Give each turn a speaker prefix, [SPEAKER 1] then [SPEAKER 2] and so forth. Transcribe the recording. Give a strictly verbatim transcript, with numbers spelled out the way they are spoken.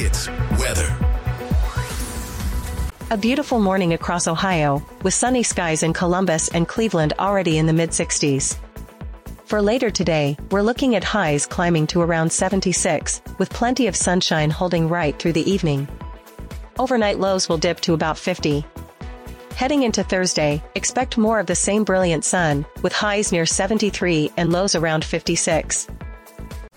[SPEAKER 1] It's weather.
[SPEAKER 2] A beautiful morning across Ohio, with sunny skies in Columbus and Cleveland already in the mid sixties. For later today, we're looking at highs climbing to around seventy-six, with plenty of sunshine holding right through the evening. Overnight lows will dip to about fifty. Heading into Thursday, expect more of the same brilliant sun, with highs near seventy-three and lows around fifty-six.